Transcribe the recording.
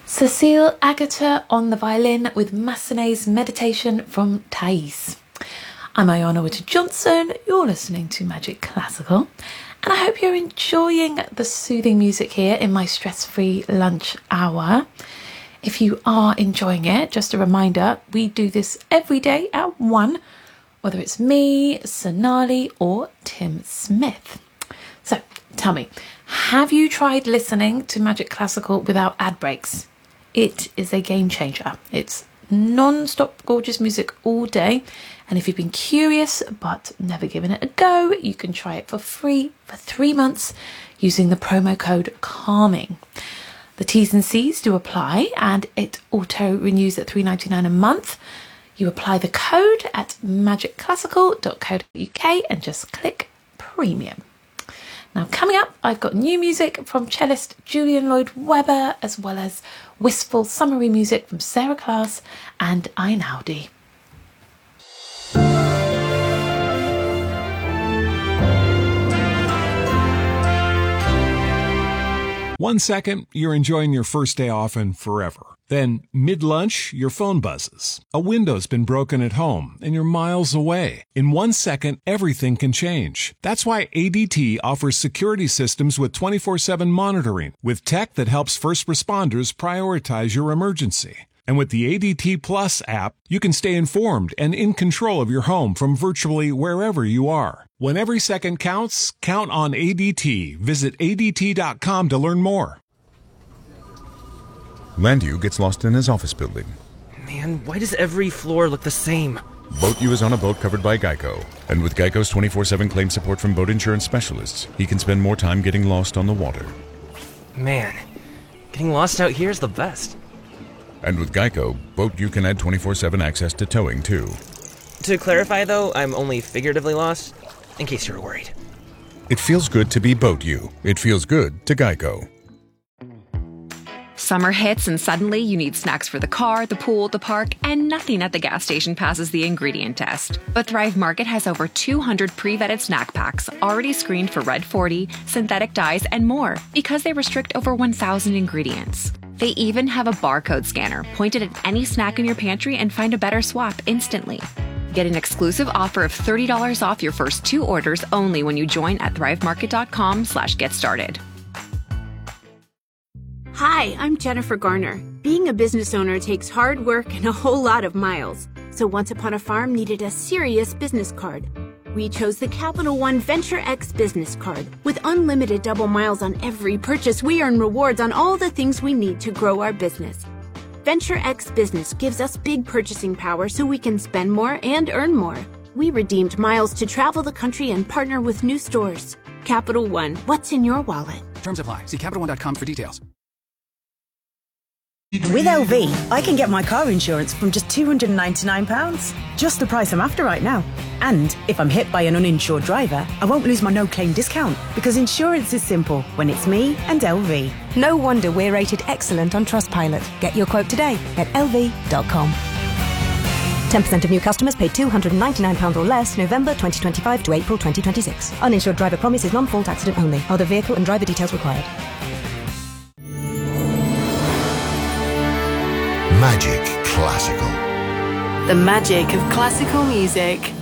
Cecile Agata on the violin with Massenet's Meditation from Thais. I'm Iona Whitty-Johnson, you're listening to Magic Classical, and I hope you're enjoying the soothing music here in my stress-free lunch hour. If you are enjoying it, just a reminder, we do this every day at 1, whether it's me, Sonali or Tim Smith. So tell me, have you tried listening to Magic Classical without ad breaks? It is a game changer. It's non-stop gorgeous music all day. And if you've been curious but never given it a go, you can try it for free for 3 months using the promo code CALMING. The T's and C's do apply and it auto renews at $3.99 a month. You apply the code at magicclassical.co.uk and just click premium. Now, coming up, I've got new music from cellist Julian Lloyd-Webber, as well as wistful summery music from Sarah Class and Einaudi. 1 second, you're enjoying your first day off and forever. Then, mid-lunch, your phone buzzes. A window's been broken at home, and you're miles away. In 1 second, everything can change. That's why ADT offers security systems with 24/7 monitoring, with tech that helps first responders prioritize your emergency. And with the ADT Plus app, you can stay informed and in control of your home from virtually wherever you are. When every second counts, count on ADT. Visit ADT.com to learn more. Landu gets lost in his office building. Man, why does every floor look the same? BoatU is on a boat covered by Geico. And with Geico's 24/7 claim support from boat insurance specialists, he can spend more time getting lost on the water. Man, getting lost out here is the best. And with Geico, BoatU can add 24/7 access to towing, too. To clarify, though, I'm only figuratively lost, in case you were worried. It feels good to be BoatU. It feels good to Geico. Summer hits and suddenly you need snacks for the car, the pool, the park, and nothing at the gas station passes the ingredient test. But Thrive Market has over 200 pre-vetted snack packs already screened for Red 40, synthetic dyes, and more because they restrict over 1,000 ingredients. They even have a barcode scanner pointed at any snack in your pantry and find a better swap instantly. Get an exclusive offer of $30 off your first 2 orders only when you join at thrivemarket.com/get started. Hi, I'm Jennifer Garner. Being a business owner takes hard work and a whole lot of miles. So Once Upon a Farm needed a serious business card. We chose the Capital One Venture X business card. With unlimited double miles on every purchase, we earn rewards on all the things we need to grow our business. Venture X Business gives us big purchasing power so we can spend more and earn more. We redeemed miles to travel the country and partner with new stores. Capital One, what's in your wallet? Terms apply. See CapitalOne.com for details. With LV, I can get my car insurance from just £299. Just the price I'm after right now. And if I'm hit by an uninsured driver, I won't lose my no-claim discount because insurance is simple when it's me and LV. No wonder we're rated excellent on Trustpilot. Get your quote today at lv.com. 10% of new customers paid £299 or less November 2025 to April 2026. Uninsured driver promise is non-fault accident only. Other vehicle and driver details required. Magic Classical. The magic of classical music.